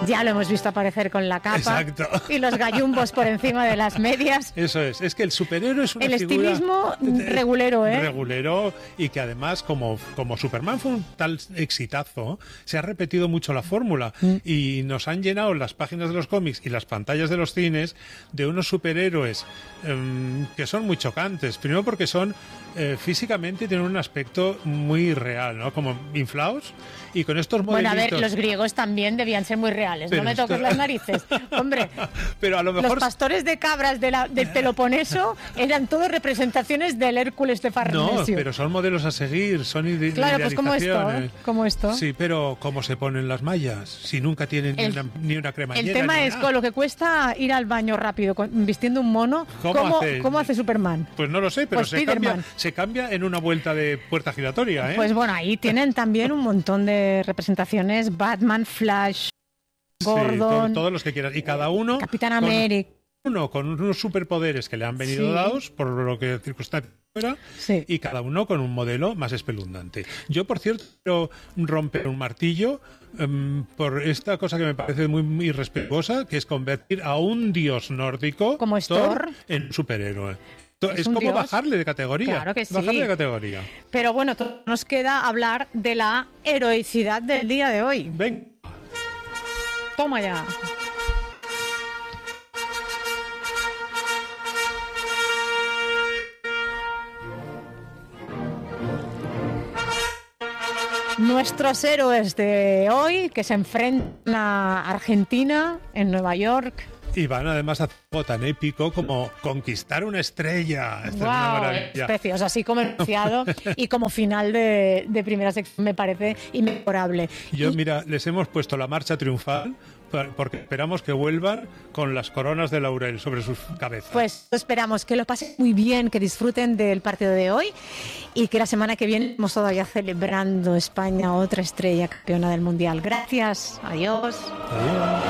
Ya lo hemos visto aparecer con la capa. Exacto. Y los gallumbos por encima de las medias. Eso es que el superhéroe es una el figura... estilismo regulero, ¿eh? Regulero, y que además, como Superman fue un tal exitazo, se ha repetido mucho la fórmula y nos han llenado las páginas de los cómics y las pantallas de los cines de unos superhéroes que son muy chocantes. Primero porque son físicamente, tienen un aspecto muy real, ¿no? Como inflados, y con estos modelitos... Bueno, a ver, los griegos también debían ser muy reales, pero no me toques las narices. Hombre, pero a lo mejor... los pastores de cabras del Peloponeso eran todos representaciones del Hércules de Farnesio. No, pero son modelos a seguir, son claro, pues como esto. Sí, pero ¿cómo se ponen las mallas? Si nunca tienen ni una cremallera. El tema es con lo que cuesta ir al baño rápido vistiendo un mono. ¿Cómo hace Superman? Pues no lo sé, pero pues se cambia en una vuelta de puerta giratoria, ¿eh? Pues bueno, ahí tienen también un montón de representaciones: Batman, Flash, Gordon, sí, todos los que quieras, y cada uno Capitán América. Uno con unos superpoderes que le han venido dados por lo que circunstancia era, y cada uno con un modelo más espeluznante. Yo, por cierto, quiero romper un martillo por esta cosa que me parece muy irrespetuosa, que es convertir a un dios nórdico como Thor en superhéroe. Es como dios. Bajarle de categoría. Claro que sí. Bajarle de categoría. Pero bueno, nos queda hablar de la heroicidad del día de hoy. Ven. Toma ya. Nuestros héroes de hoy, que se enfrentan a Argentina en Nueva York. Y van además a algo tan épico como conquistar una estrella. Esta es una maravilla. Es precioso, así como enunciado y como final de primera sección me parece inmejorable. Mira, les hemos puesto la marcha triunfal porque esperamos que vuelvan con las coronas de laurel sobre sus cabezas. Pues esperamos que lo pasen muy bien, que disfruten del partido de hoy y que la semana que viene estamos todavía celebrando España, otra estrella campeona del Mundial. Gracias, adiós. Adiós.